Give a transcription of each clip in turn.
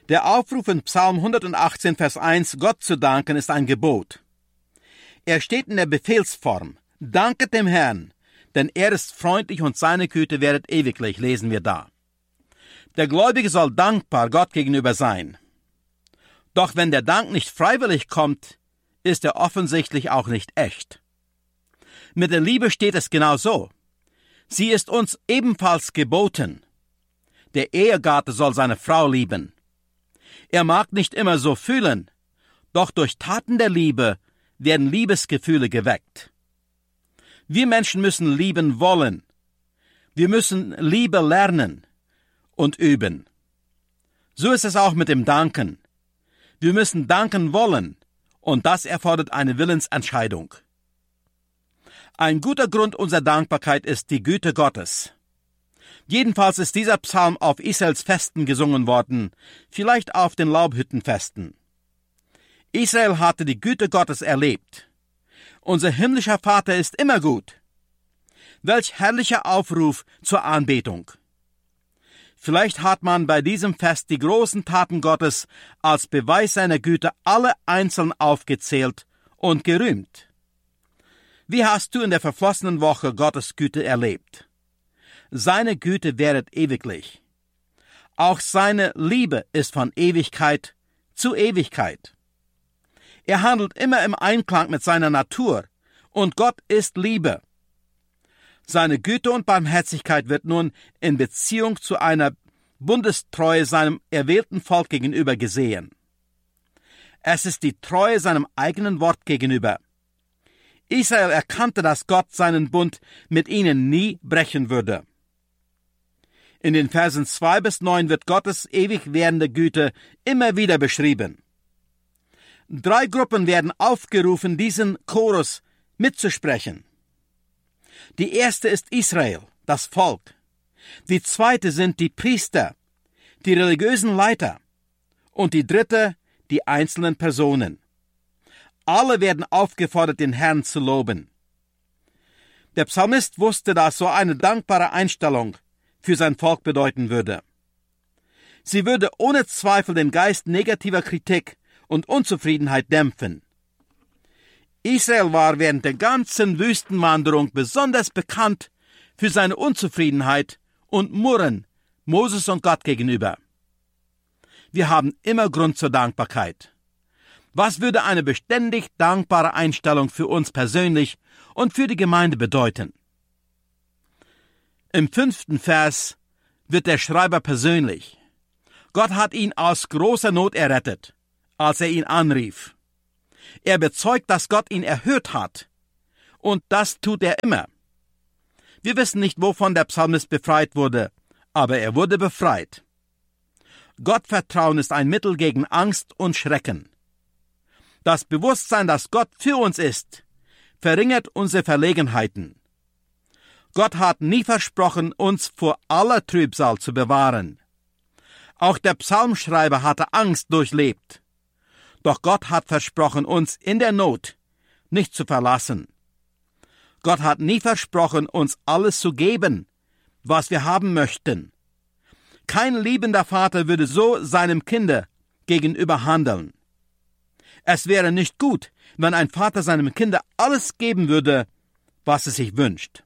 Der Aufruf in Psalm 118, Vers 1, Gott zu danken, ist ein Gebot. Er steht in der Befehlsform. Danket dem Herrn, denn er ist freundlich und seine Güte währet ewiglich, lesen wir da. Der Gläubige soll dankbar Gott gegenüber sein. Doch wenn der Dank nicht freiwillig kommt, ist er offensichtlich auch nicht echt. Mit der Liebe steht es genau so. Sie ist uns ebenfalls geboten. Der Ehegatte soll seine Frau lieben. Er mag nicht immer so fühlen, doch durch Taten der Liebe werden Liebesgefühle geweckt. Wir Menschen müssen lieben wollen. Wir müssen Liebe lernen und üben. So ist es auch mit dem Danken. Wir müssen danken wollen, und das erfordert eine Willensentscheidung. Ein guter Grund unserer Dankbarkeit ist die Güte Gottes. Jedenfalls ist dieser Psalm auf Israels Festen gesungen worden, vielleicht auf den Laubhüttenfesten. Israel hatte die Güte Gottes erlebt. Unser himmlischer Vater ist immer gut. Welch herrlicher Aufruf zur Anbetung. Vielleicht hat man bei diesem Fest die großen Taten Gottes als Beweis seiner Güte alle einzeln aufgezählt und gerühmt. Wie hast du in der verflossenen Woche Gottes Güte erlebt? Seine Güte währet ewiglich. Auch seine Liebe ist von Ewigkeit zu Ewigkeit. Er handelt immer im Einklang mit seiner Natur, und Gott ist Liebe. Seine Güte und Barmherzigkeit wird nun in Beziehung zu einer Bundestreue seinem erwählten Volk gegenüber gesehen. Es ist die Treue seinem eigenen Wort gegenüber. Israel erkannte, dass Gott seinen Bund mit ihnen nie brechen würde. In den Versen 2 bis 9 wird Gottes ewig währende Güte immer wieder beschrieben. 3 Gruppen werden aufgerufen, diesen Chorus mitzusprechen. Die erste ist Israel, das Volk. Die zweite sind die Priester, die religiösen Leiter. Und die dritte, die einzelnen Personen. Alle werden aufgefordert, den Herrn zu loben. Der Psalmist wusste, dass so eine dankbare Einstellung für sein Volk bedeuten würde. Sie würde ohne Zweifel den Geist negativer Kritik und Unzufriedenheit dämpfen. Israel war während der ganzen Wüstenwanderung besonders bekannt für seine Unzufriedenheit und Murren Moses und Gott gegenüber. Wir haben immer Grund zur Dankbarkeit. Was würde eine beständig dankbare Einstellung für uns persönlich und für die Gemeinde bedeuten? Im 5. Vers wird der Schreiber persönlich. Gott hat ihn aus großer Not errettet, als er ihn anrief. Er bezeugt, dass Gott ihn erhört hat. Und das tut er immer. Wir wissen nicht, wovon der Psalmist befreit wurde, aber er wurde befreit. Gottvertrauen ist ein Mittel gegen Angst und Schrecken. Das Bewusstsein, dass Gott für uns ist, verringert unsere Verlegenheiten. Gott hat nie versprochen, uns vor aller Trübsal zu bewahren. Auch der Psalmschreiber hatte Angst durchlebt. Doch Gott hat versprochen, uns in der Not nicht zu verlassen. Gott hat nie versprochen, uns alles zu geben, was wir haben möchten. Kein liebender Vater würde so seinem Kind gegenüber handeln. Es wäre nicht gut, wenn ein Vater seinem Kind alles geben würde, was es sich wünscht.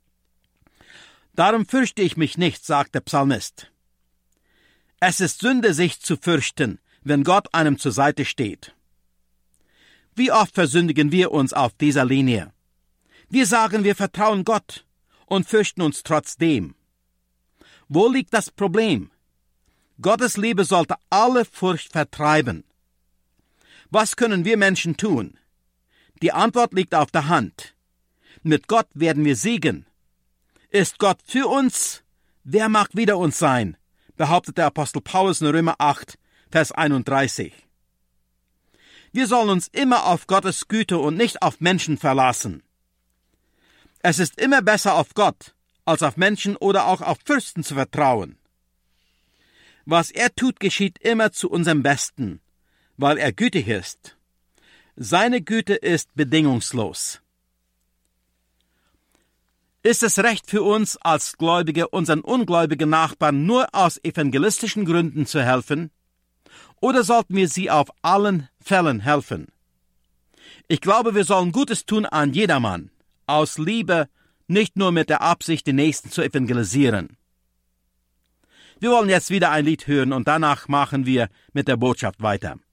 Darum fürchte ich mich nicht, sagt der Psalmist. Es ist Sünde, sich zu fürchten, wenn Gott einem zur Seite steht. Wie oft versündigen wir uns auf dieser Linie? Wir sagen, wir vertrauen Gott und fürchten uns trotzdem. Wo liegt das Problem? Gottes Liebe sollte alle Furcht vertreiben. Was können wir Menschen tun? Die Antwort liegt auf der Hand. Mit Gott werden wir siegen. Ist Gott für uns? Wer mag wider uns sein? Behauptet der Apostel Paulus in Römer 8, Vers 31. Wir sollen uns immer auf Gottes Güte und nicht auf Menschen verlassen. Es ist immer besser, auf Gott als auf Menschen oder auch auf Fürsten zu vertrauen. Was er tut, geschieht immer zu unserem Besten, weil er gütig ist. Seine Güte ist bedingungslos. Ist es recht für uns als Gläubige, unseren ungläubigen Nachbarn nur aus evangelistischen Gründen zu helfen? Oder sollten wir sie auf allen Fällen helfen? Ich glaube, wir sollen Gutes tun an jedermann, aus Liebe, nicht nur mit der Absicht, den Nächsten zu evangelisieren. Wir wollen jetzt wieder ein Lied hören und danach machen wir mit der Botschaft weiter.